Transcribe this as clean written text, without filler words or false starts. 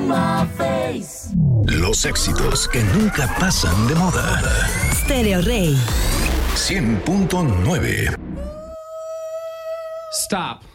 Los éxitos que nunca pasan de moda. Stereo Rey 100.9. Stop.